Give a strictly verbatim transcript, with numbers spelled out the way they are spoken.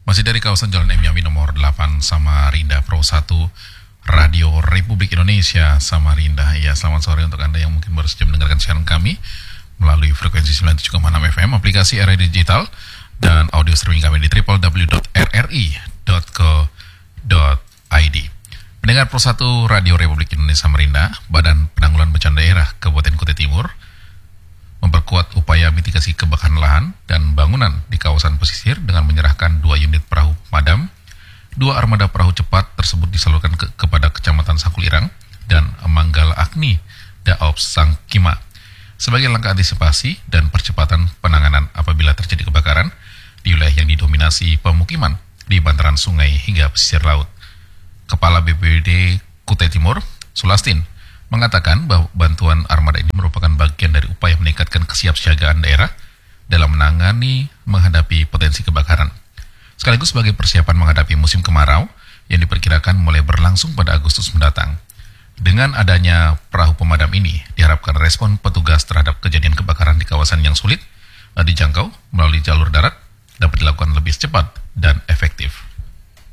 Masih dari kawasan Jalan M Yamin nomor delapan Samarinda, Pro satu Radio Republik Indonesia Samarinda. Ya, selamat sore untuk Anda yang mungkin baru saja mendengarkan siaran kami melalui frekuensi sembilan puluh tujuh koma enam F M, aplikasi R R I Digital, dan audio streaming kami di w w w dot r r i dot co dot i d. Pendengar Pro satu Radio Republik Indonesia Samarinda, Badan Penanggulangan Bencana Daerah Kabupaten Kutai Timur memperkuat upaya mitigasi kebakaran lahan dan bangunan di kawasan pesisir dengan menyerahkan dua unit perahu pemadam. Dua armada perahu cepat tersebut disalurkan ke, kepada Kecamatan Sakulirang dan Manggala Agni Daob Sangkima sebagai langkah antisipasi dan percepatan penanganan apabila terjadi kebakaran di wilayah yang didominasi pemukiman di bantaran sungai hingga pesisir laut. Kepala B P B D Kutai Timur, Sulastin, mengatakan bahwa bantuan armada ini merupakan bagian dari upaya meningkatkan kesiapsiagaan daerah dalam menangani menghadapi potensi kebakaran, sekaligus sebagai persiapan menghadapi musim kemarau yang diperkirakan mulai berlangsung pada Agustus mendatang. Dengan adanya perahu pemadam ini, diharapkan respon petugas terhadap kejadian kebakaran di kawasan yang sulit dijangkau melalui jalur darat dapat dilakukan lebih cepat dan efektif.